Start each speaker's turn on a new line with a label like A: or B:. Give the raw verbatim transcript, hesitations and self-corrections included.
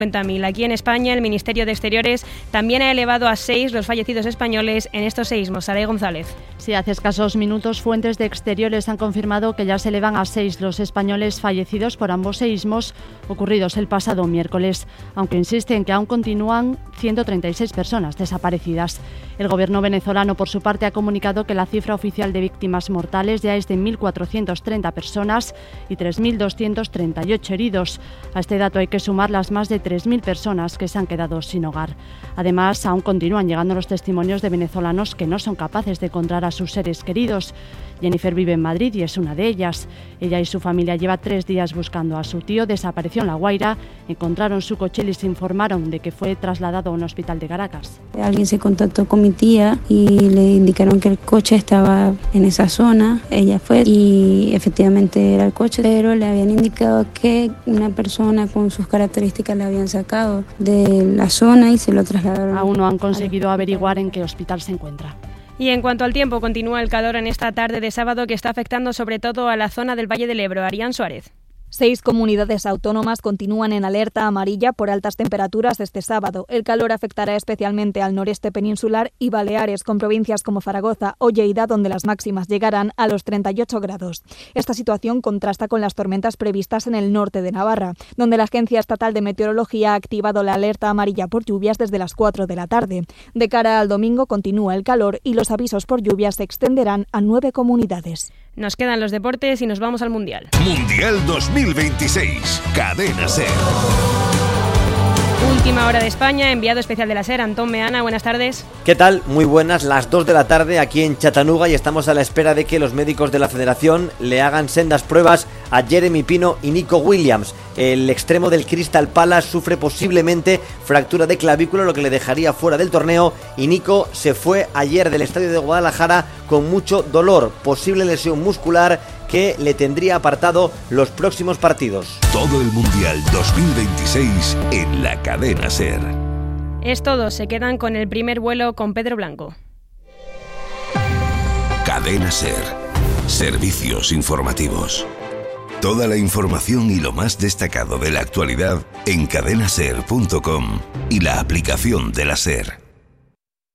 A: cincuenta mil. Aquí en España, el Ministerio de Exteriores también ha elevado a seis los fallecidos españoles en estos seísmos. Saray González.
B: Sí, hace escasos minutos fuentes de Exteriores han confirmado que ya se elevan a seis los españoles fallecidos por ambos seísmos ocurridos el pasado miércoles, aunque insiste en que aún continúan ciento treinta y seis personas desaparecidas. El gobierno venezolano, por su parte, ha comunicado que la cifra oficial de víctimas mortales ya es de mil cuatrocientas treinta personas y tres mil doscientos treinta y ocho heridos. A este dato hay que sumar las más de tres mil personas que se han quedado sin hogar. Además, aún continúan llegando los testimonios de venezolanos que no son capaces de encontrar a sus seres queridos. Jennifer vive en Madrid y es una de ellas. Ella y su familia lleva tres días buscando a su tío. Desapareció en La Guaira, encontraron su coche y les informaron de que fue trasladado a un hospital de Caracas.
C: Alguien se contactó con mi tía y le indicaron que el coche estaba en esa zona. Ella fue y efectivamente era el coche, pero le habían indicado que una persona con sus características la habían sacado de la zona y se lo trasladaron.
B: Aún no han conseguido averiguar en qué hospital se encuentra.
A: Y en cuanto al tiempo, continúa el calor en esta tarde de sábado que está afectando sobre todo a la zona del Valle del Ebro. Arián Suárez.
D: Seis comunidades autónomas continúan en alerta amarilla por altas temperaturas este sábado. El calor afectará especialmente al noreste peninsular y Baleares, con provincias como Zaragoza o Lleida, donde las máximas llegarán a los treinta y ocho grados. Esta situación contrasta con las tormentas previstas en el norte de Navarra, donde la Agencia Estatal de Meteorología ha activado la alerta amarilla por lluvias desde las cuatro de la tarde. De cara al domingo continúa el calor y los avisos por lluvias se extenderán a nueve comunidades.
A: Nos quedan los deportes y nos vamos al Mundial.
E: Mundial dos mil veintiséis, Cadena SER.
A: Última hora de España, enviado especial de la SER, Antón Meana, buenas tardes.
F: ¿Qué tal? Muy buenas, las dos de la tarde aquí en Chattanooga y estamos a la espera de que los médicos de la Federación le hagan sendas pruebas a Jeremy Pino y Nico Williams. El extremo del Crystal Palace sufre posiblemente fractura de clavícula, lo que le dejaría fuera del torneo, y Nico se fue ayer del estadio de Guadalajara con mucho dolor, posible lesión muscular que le tendría apartado los próximos partidos.
E: Todo el Mundial dos mil veintiséis en la Cadena SER.
A: Es todo, se quedan con el primer vuelo con Pedro Blanco.
E: Cadena SER. Servicios informativos. Toda la información y lo más destacado de la actualidad en cadena ser punto com y la aplicación de la SER.